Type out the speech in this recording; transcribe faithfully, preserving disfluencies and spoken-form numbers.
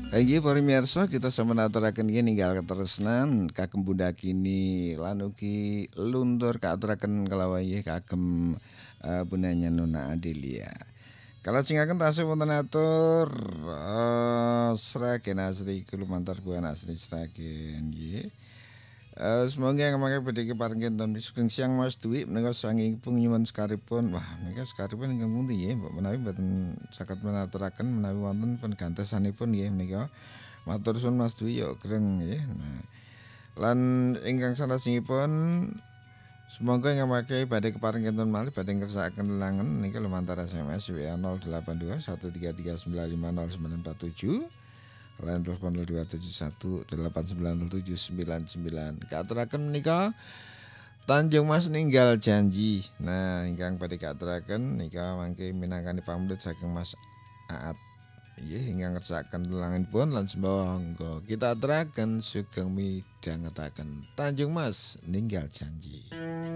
Inggih para miyarsa kita samenaturaken nggih ninggal katresnan kagem Bunda Kini lan ugi luntur kaaturaken kalawan nggih kagem eh, Bundanya Nona Adelia. Kalajengaken tasih wonten atur eh, sragen asri kulumantar buana asri sragen nggih. Eh semoga ngamake badhe keparengan ton sugeng siang Mas Dwi menika sangipun nyuwun sekaripun. Wah, menika sekaripun ingkang pundi nggih, mbok menawi mboten saged menaturaken menawi wonten pun gantosanipun nggih menika. Matur suwun Mas Dwi ya greng nggih. Nah, lan ingkang salajengipun semoga ngamake badhe keparengan ton malih badhe ngersakaken lelangan niki lumantar S M S W A nol delapan dua satu tiga tiga sembilan lima nol sembilan empat tujuh. Lain telepon nol dua tujuh satu delapan sembilan nol tujuh sembilan sembilan. Kaaturaken menika Tanjung Mas ninggal janji. Nah, ingkang badhe kaaturaken nika mangke minangkani pamulih saking Mas Aat. Nggih, ingkang ngersakaken lelanganipun lan sembangga kita aturaken sugeng midhangetaken Tanjung Mas ninggal janji.